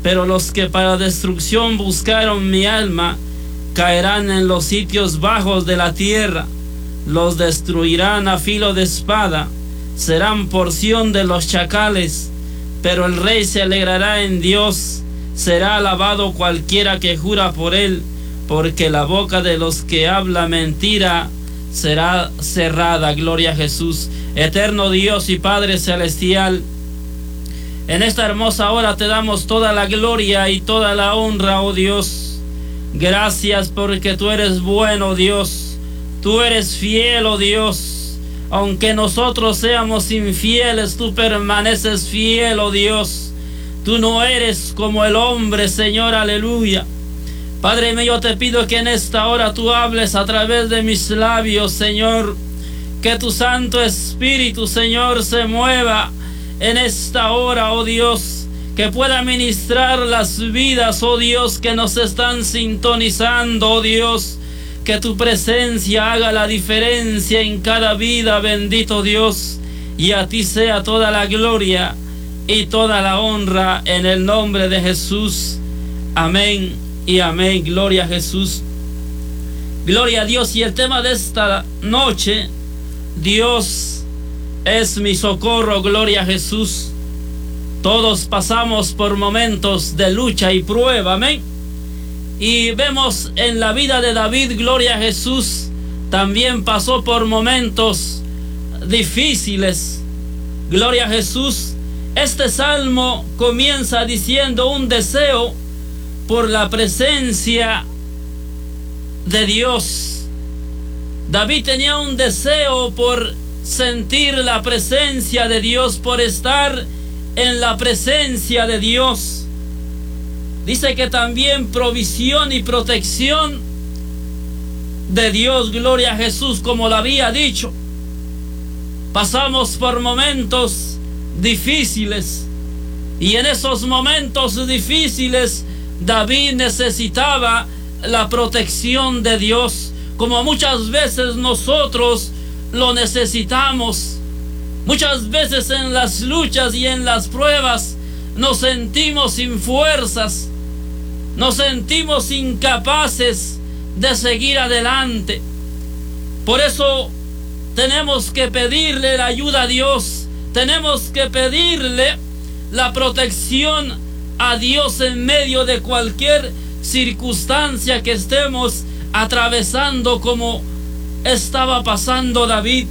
pero los que para destrucción buscaron mi alma caerán en los sitios bajos de la tierra. Los destruirán a filo de espada, serán porción de los chacales, pero el rey se alegrará en Dios. Será alabado cualquiera que jura por él, porque la boca de los que habla mentira será cerrada. Gloria a Jesús. Eterno Dios y Padre celestial, en esta hermosa hora te damos toda la gloria y toda la honra, oh Dios. Gracias porque tú eres bueno, Dios. Tú eres fiel, oh Dios. Aunque nosotros seamos infieles, tú permaneces fiel, oh Dios. Tú no eres como el hombre, Señor, aleluya. Padre mío, yo te pido que en esta hora tú hables a través de mis labios, Señor. Que tu Santo Espíritu, Señor, se mueva en esta hora, oh Dios. Que pueda ministrar las vidas, oh Dios, que nos están sintonizando, oh Dios. Que tu presencia haga la diferencia en cada vida, bendito Dios. Y a ti sea toda la gloria y toda la honra en el nombre de Jesús. Amén y amén. Gloria a Jesús. Gloria a Dios. Y el tema de esta noche: Dios es mi socorro. Gloria a Jesús. Todos pasamos por momentos de lucha y prueba. Amén. Y vemos en la vida de David, gloria a Jesús, también pasó por momentos difíciles. Gloria a Jesús. Este salmo comienza diciendo un deseo por la presencia de Dios. David tenía un deseo por sentir la presencia de Dios, por estar en la presencia de Dios. Dice que también provisión y protección de Dios, gloria a Jesús, como lo había dicho. Pasamos por momentos difíciles, y en esos momentos difíciles David necesitaba la protección de Dios, como muchas veces nosotros lo necesitamos. Muchas veces en las luchas y en las pruebas nos sentimos sin fuerzas, nos sentimos incapaces de seguir adelante. Por eso tenemos que pedirle la ayuda a Dios. Tenemos que pedirle la protección a Dios en medio de cualquier circunstancia que estemos atravesando, como estaba pasando David.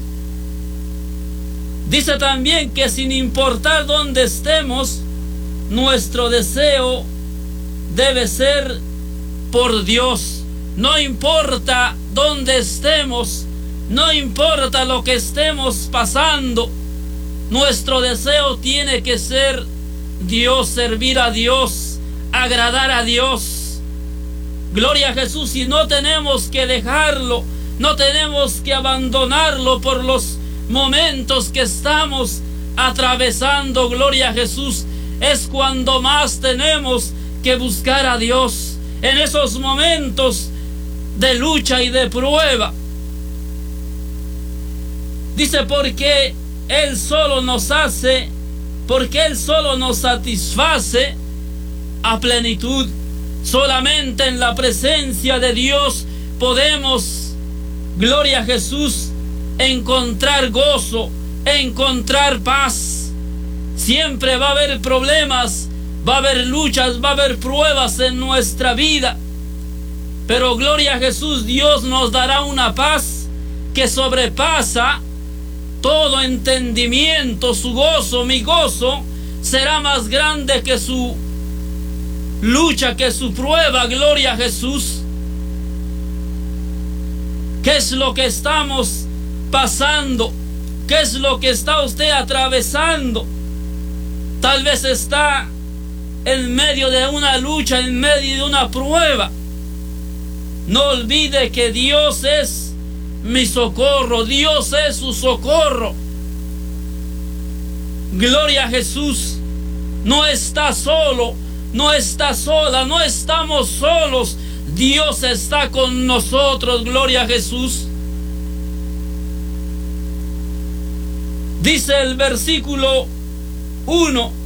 Dice también que sin importar dónde estemos, nuestro deseo debe ser por Dios. No importa dónde estemos, no importa lo que estemos pasando, nuestro deseo tiene que ser Dios, servir a Dios, agradar a Dios. Gloria a Jesús. Y no tenemos que dejarlo, no tenemos que abandonarlo por los momentos que estamos atravesando. Gloria a Jesús. Es cuando más tenemos que buscar a Dios, en esos momentos de lucha y de prueba. Dice, porque Él solo nos hace, porque Él solo nos satisface a plenitud. Solamente en la presencia de Dios podemos, gloria a Jesús, encontrar gozo, encontrar paz. Siempre va a haber problemas, va a haber luchas, va a haber pruebas en nuestra vida, pero gloria a Jesús, Dios nos dará una paz que sobrepasa todo entendimiento. Su gozo, mi gozo, será más grande que su lucha, que su prueba. Gloria a Jesús. ¿Qué es lo que estamos pasando? ¿Qué es lo que está usted atravesando? Tal vez está en medio de una lucha, en medio de una prueba. No olvide que Dios es mi socorro, Dios es su socorro. Gloria a Jesús. No está solo, no está sola, no estamos solos. Dios está con nosotros. Gloria a Jesús. Dice el versículo 1: